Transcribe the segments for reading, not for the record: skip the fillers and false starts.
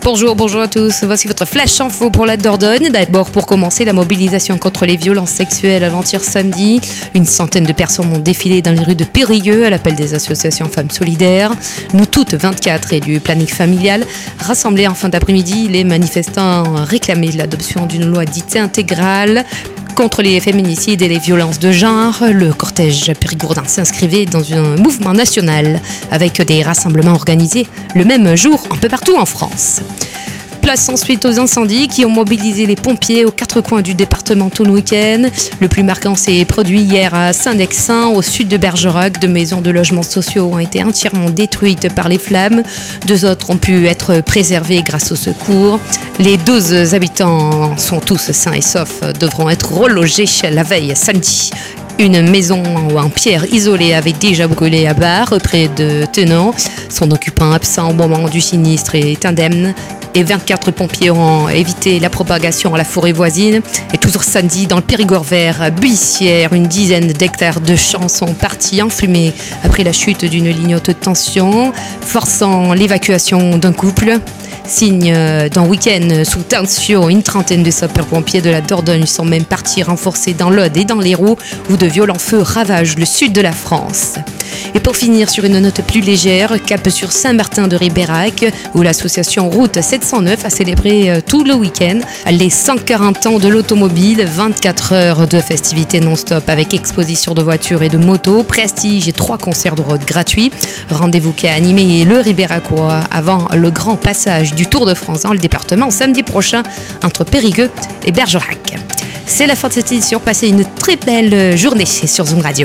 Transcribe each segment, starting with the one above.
Bonjour à tous. Voici votre flash info pour la Dordogne. D'abord, pour commencer, la mobilisation contre les violences sexuelles avant-hier samedi. Une centaine de personnes ont défilé dans les rues de Périgueux à l'appel des associations Femmes Solidaires. Nous toutes, 24 élus planning familial, rassemblés en fin d'après-midi, les manifestants réclamaient l'adoption d'une loi dite intégrale contre les féminicides et les violences de genre. Le cortège périgourdin s'inscrivait dans un mouvement national avec des rassemblements organisés le même jour un peu partout en France. Place ensuite aux incendies qui ont mobilisé les pompiers aux quatre coins du département tout le week-end. Le plus marquant s'est produit hier à Saint-Dexin, au sud de Bergerac. 2 maisons de logements sociaux ont été entièrement détruites par les flammes. 2 autres ont pu être préservées grâce au secours. Les 12 habitants sont tous sains et saufs, devront être relogés la veille samedi. Une maison en pierre isolée avait déjà brûlé à Bar, près de Tenon. Son occupant absent au moment du sinistre est indemne. Et 24 pompiers ont évité la propagation à la forêt voisine. Et toujours samedi, dans le Périgord vert, à Buissière, une dizaine d'hectares de champs sont partis en fumée après la chute d'une ligne haute tension, forçant l'évacuation d'un couple. Signe d'un week-end sous tension, une trentaine de sapeurs-pompiers de la Dordogne sont même partis renforcés dans l'Aude et dans l'Hérault, où de violents feux ravagent le sud de la France. Et pour finir sur une note plus légère, cap sur Saint-Martin-de-Ribérac, où l'association Route 709 a célébré tout le week-end les 140 ans de l'automobile, 24 heures de festivités non-stop avec exposition de voitures et de motos, prestige et 3 concerts de road gratuits. Rendez-vous qui a animé le Ribéracois avant le grand passage du Tour de France dans le département samedi prochain entre Périgueux et Bergerac. C'est la fin de cette édition. Passez une très belle journée sur Zoom Radio.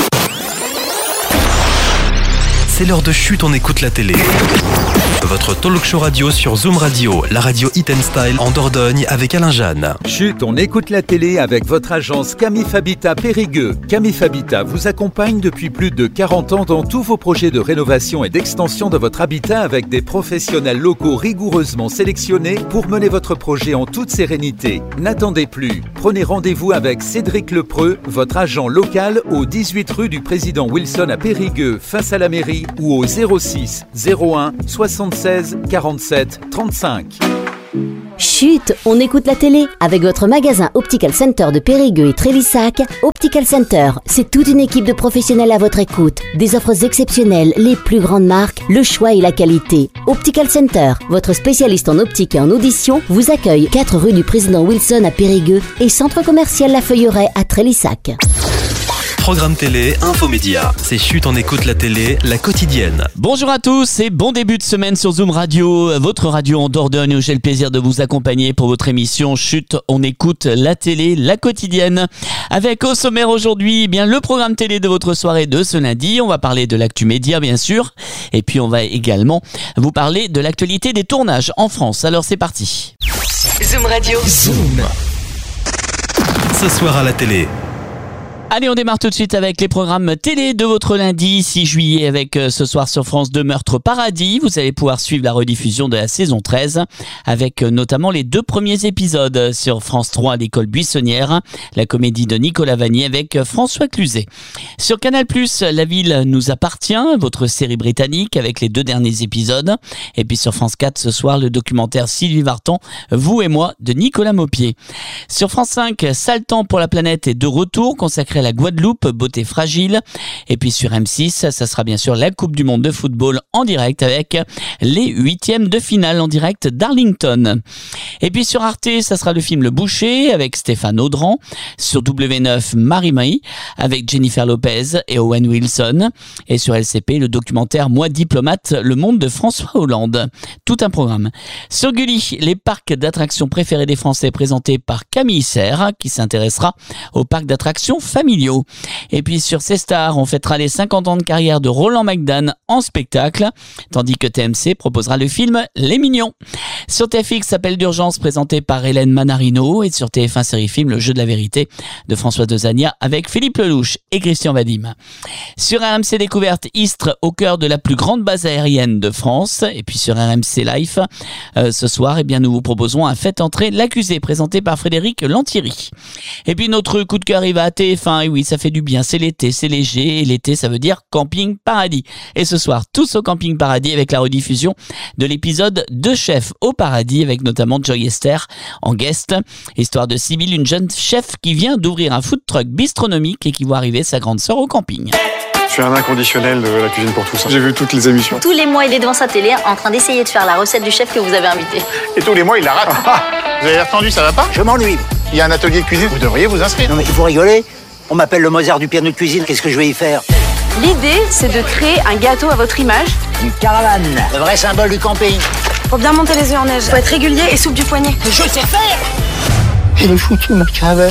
C'est l'heure de Chut, on écoute la télé. Votre talk show radio sur Zoom Radio, la radio Hit and Style en Dordogne avec Alain Jeanne. Chut, on écoute la télé avec votre agence Camif Habitat Périgueux. Camif Habitat vous accompagne depuis plus de 40 ans dans tous vos projets de rénovation et d'extension de votre habitat avec des professionnels locaux rigoureusement sélectionnés pour mener votre projet en toute sérénité. N'attendez plus. Prenez rendez-vous avec Cédric Lepreux, votre agent local au 18 rue du Président Wilson à Périgueux, face à la mairie, ou au 06 01 76 47 35. Chut, on écoute la télé avec votre magasin Optical Center de Périgueux et Trélissac. Optical Center, c'est toute une équipe de professionnels à votre écoute. Des offres exceptionnelles, les plus grandes marques, le choix et la qualité. Optical Center, votre spécialiste en optique et en audition, vous accueille 4 rue du Président Wilson à Périgueux et centre commercial La Feuilleraie à Trélissac. Programme télé, infomédia. C'est Chut, on écoute la télé, la quotidienne. Bonjour à tous et bon début de semaine sur Zoom Radio, votre radio en Dordogne où j'ai le plaisir de vous accompagner pour votre émission Chut, on écoute la télé, la quotidienne. Avec au sommaire aujourd'hui, eh bien le programme télé de votre soirée de ce lundi. On va parler de l'actu média bien sûr. Et puis on va également vous parler de l'actualité des tournages en France. Alors c'est parti. Zoom Radio. Zoom. Ce soir à la télé. Allez, on démarre tout de suite avec les programmes télé de votre lundi 6 juillet avec ce soir sur France 2 Meurtre Paradis. Vous allez pouvoir suivre la rediffusion de la saison 13 avec notamment les 2 premiers épisodes sur France 3 L'école buissonnière, la comédie de Nicolas Vanier avec François Cluzet. Sur Canal+, La ville nous appartient, votre série britannique avec les 2 derniers épisodes. Et puis sur France 4 ce soir, le documentaire Sylvie Vartan, Vous et moi de Nicolas Maupier. Sur France 5, Sale temps pour la planète est de retour, consacré à la Guadeloupe, beauté fragile. Et puis sur M6, ça sera bien sûr la Coupe du Monde de football en direct avec les 8e de finale en direct d'Arlington. Et puis sur Arte, ça sera le film Le Boucher avec Stéphane Audran. Sur W9, Marie-Marie avec Jennifer Lopez et Owen Wilson. Et sur LCP, le documentaire Moi diplomate, le monde de François Hollande. Tout un programme. Sur Gulli, les parcs d'attractions préférés des Français présentés par Camille Serre qui s'intéressera aux parcs d'attractions familiaux. Et puis sur C-Star, on fêtera les 50 ans de carrière de Roland McDan en spectacle, tandis que TMC proposera le film Les Mignons. Sur TFX, Appel d'urgence présenté par Hélène Manarino et sur TF1 Série Film, Le jeu de la vérité de François Dezania avec Philippe Lelouch et Christian Vadim. Sur RMC Découverte, Istres au cœur de la plus grande base aérienne de France. Et puis sur RMC Life, ce soir, eh bien, nous vous proposons un Faites entrer l'accusé présenté par Frédéric Lantieri. Et puis notre coup de cœur, il va à TF1 hein. Et oui, ça fait du bien. C'est l'été, c'est léger. Et l'été, ça veut dire camping paradis. Et ce soir, tous au camping paradis avec la rediffusion de l'épisode de Chef au paradis avec notamment Joy Esther en guest. Histoire de Sybille, une jeune chef qui vient d'ouvrir un food truck bistronomique et qui voit arriver sa grande sœur au camping. Je suis un inconditionnel de la cuisine pour tous. J'ai vu toutes les émissions. Tous les mois, il est devant sa télé en train d'essayer de faire la recette du chef que vous avez invité. Et tous les mois, il la rate. Vous avez l'air tendu, ça va pas? Je m'ennuie. Il y a un atelier de cuisine, vous devriez vous inscrire. Non mais il faut rigoler. On m'appelle le Mozart du piano de cuisine, qu'est-ce que je vais y faire? L'idée, c'est de créer un gâteau à votre image. Une caravane, le vrai symbole du camping. Faut bien monter les œufs en neige. Faut être régulier et souple du poignet. Je sais faire. Elle est foutue, ma caravane.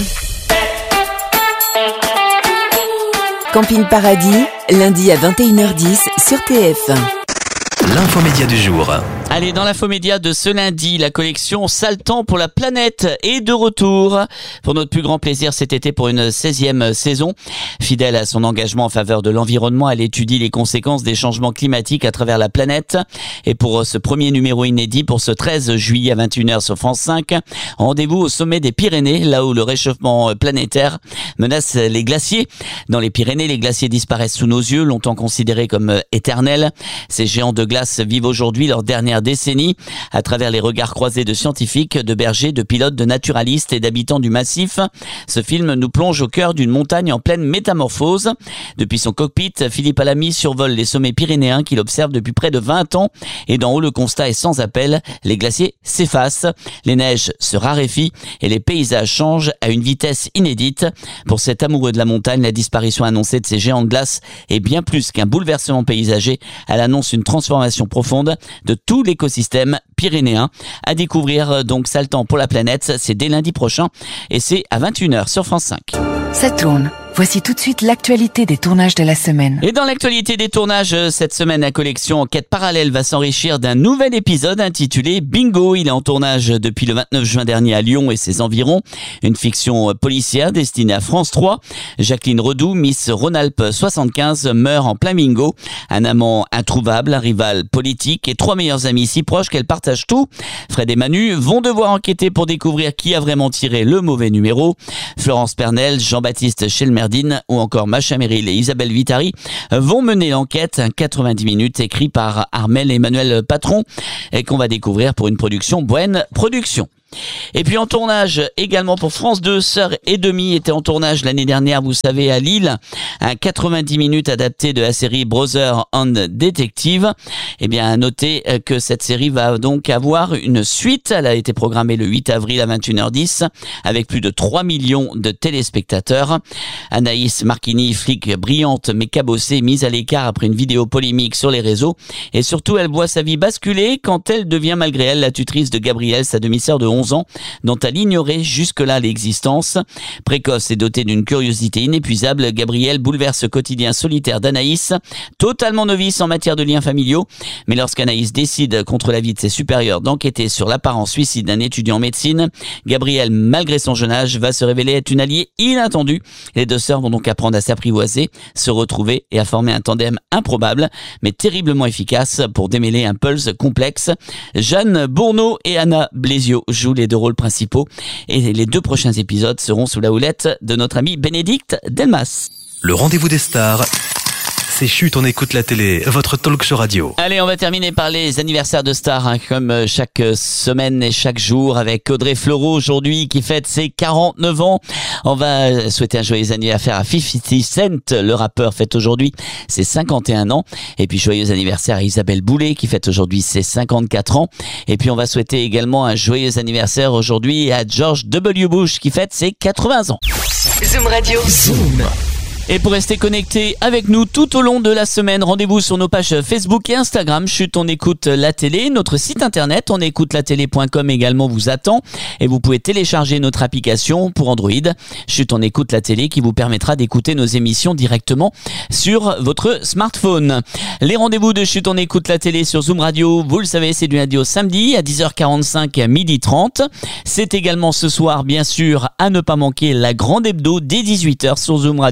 Camping Paradis, lundi à 21h10 sur TF1. L'infomédia du jour. Allez, dans l'infomédia de ce lundi, la collection Sale Temps pour la planète est de retour. Pour notre plus grand plaisir cet été pour une 16e saison. Fidèle à son engagement en faveur de l'environnement, elle étudie les conséquences des changements climatiques à travers la planète. Et pour ce premier numéro inédit, pour ce 13 juillet à 21h sur France 5, rendez-vous au sommet des Pyrénées, là où le réchauffement planétaire menace les glaciers. Dans les Pyrénées, les glaciers disparaissent sous nos yeux, longtemps considérés comme éternels. Ces géants de glace vivent aujourd'hui leur dernière décennie à travers les regards croisés de scientifiques, de bergers, de pilotes, de naturalistes et d'habitants du massif. Ce film nous plonge au cœur d'une montagne en pleine métamorphose. Depuis son cockpit, Philippe Alamy survole les sommets pyrénéens qu'il observe depuis près de 20 ans et d'en haut le constat est sans appel, les glaciers s'effacent, les neiges se raréfient et les paysages changent à une vitesse inédite. Pour cet amoureux de la montagne, la disparition annoncée de ces géants de glace est bien plus qu'un bouleversement paysager, elle annonce une transformation profonde de tout l'écosystème pyrénéen. À découvrir donc Sale Temps pour la planète, c'est dès lundi prochain et c'est à 21h sur France 5. Ça tourne. Voici tout de suite l'actualité des tournages de la semaine. Et dans l'actualité des tournages, cette semaine, la collection Enquête parallèle va s'enrichir d'un nouvel épisode intitulé Bingo. Il est en tournage depuis le 29 juin dernier à Lyon et ses environs. Une fiction policière destinée à France 3. Jacqueline Redoux, Miss Rhône-Alpes 75, meurt en plein bingo. Un amant introuvable, un rival politique et 3 meilleurs amis si proches qu'elle partage tout. Fred et Manu vont devoir enquêter pour découvrir qui a vraiment tiré le mauvais numéro. Florence Pernel, Jean-Baptiste Chelmerdine ou encore Macha Merrill et Isabelle Vitari vont mener l'enquête. 90 minutes écrit par Armel Emmanuel Patron et qu'on va découvrir pour une production Bohème Productions. Et puis en tournage également pour France 2, Sœur et Demi était en tournage l'année dernière, vous savez, à Lille. Un 90 minutes adapté de la série Brother and Detective. Eh bien, à noter que cette série va donc avoir une suite. Elle a été programmée le 8 avril à 21h10 avec plus de 3 millions de téléspectateurs. Anaïs Marchini, flic brillante mais cabossée, mise à l'écart après une vidéo polémique sur les réseaux. Et surtout, elle voit sa vie basculer quand elle devient malgré elle la tutrice de Gabrielle, sa demi-sœur de 11 ans, dont elle ignorait jusque-là l'existence. Précoce et dotée d'une curiosité inépuisable, Gabrielle bouleverse le quotidien solitaire d'Anaïs, totalement novice en matière de liens familiaux. Mais lorsqu'Anaïs décide, contre l'avis de ses supérieurs, d'enquêter sur l'apparent suicide d'un étudiant en médecine, Gabrielle, malgré son jeune âge, va se révéler être une alliée inattendue. Les deux sœurs vont donc apprendre à s'apprivoiser, se retrouver et à former un tandem improbable, mais terriblement efficace pour démêler un pulse complexe. Jeanne Bourneau et Anna Blésio jouent les deux rôles principaux et les 2 prochains épisodes seront sous la houlette de notre ami Bénédicte Delmas. Le rendez-vous des stars, c'est Chut, on écoute la télé, votre talk show radio. Allez, on va terminer par les anniversaires de stars, comme chaque semaine et chaque jour, avec Audrey Fleurot aujourd'hui qui fête ses 49 ans. On va souhaiter un joyeux anniversaire à 50 Cent, le rappeur fête aujourd'hui ses 51 ans. Et puis joyeux anniversaire à Isabelle Boulay qui fête aujourd'hui ses 54 ans. Et puis on va souhaiter également un joyeux anniversaire aujourd'hui à George W. Bush qui fête ses 80 ans. Zoom Radio. Zoom. Et pour rester connecté avec nous tout au long de la semaine, rendez-vous sur nos pages Facebook et Instagram. Chut, on écoute la télé. Notre site internet, onécoutelatélé.com également vous attend. Et vous pouvez télécharger notre application pour Android. Chut, on écoute la télé qui vous permettra d'écouter nos émissions directement sur votre smartphone. Les rendez-vous de Chut, on écoute la télé sur Zoom Radio, vous le savez, c'est du lundi au samedi à 10h45 à 12h30. C'est également ce soir, bien sûr, à ne pas manquer la grande hebdo dès 18h sur Zoom Radio.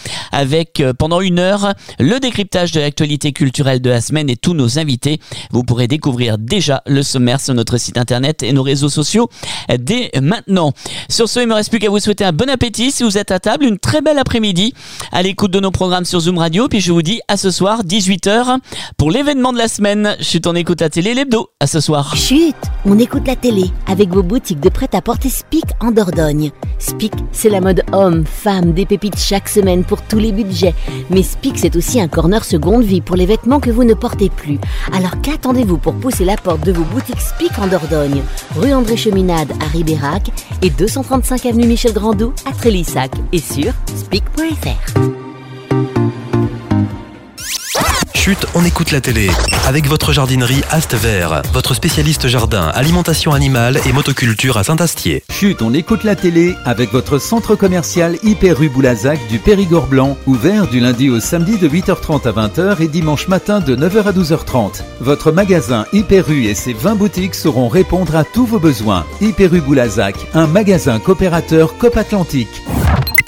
avec pendant 1 heure le décryptage de l'actualité culturelle de la semaine et tous nos invités. Vous pourrez découvrir déjà le sommaire sur notre site internet et nos réseaux sociaux dès maintenant. Sur ce, il ne me reste plus qu'à vous souhaiter un bon appétit si vous êtes à table, une très belle après-midi à l'écoute de nos programmes sur Zoom Radio. Puis je vous dis à ce soir 18h pour l'événement de la semaine. Chut, on écoute la télé, l'hebdo. À ce soir. Chut, on écoute la télé avec vos boutiques de prêt-à-porter Spic en Dordogne. Spic, c'est la mode homme, femme, des pépites chaque semaine pour tous les budgets. Mais Spic, c'est aussi un corner seconde vie pour les vêtements que vous ne portez plus. Alors qu'attendez-vous pour pousser la porte de vos boutiques Spic en Dordogne? Rue André Cheminade à Ribérac et 235 avenue Michel Grandot à Trélissac et sur spic.fr. Chut, on écoute la télé. Avec votre jardinerie Ast Vert, votre spécialiste jardin, alimentation animale et motoculture à Saint-Astier. Chut, on écoute la télé avec votre centre commercial Hyper rue Boulazac du Périgord Blanc, ouvert du lundi au samedi de 8h30 à 20h et dimanche matin de 9h à 12h30. Votre magasin Hyper rue et ses 20 boutiques sauront répondre à tous vos besoins. Hyper rue Boulazac, un magasin coopérateur Coop Atlantique.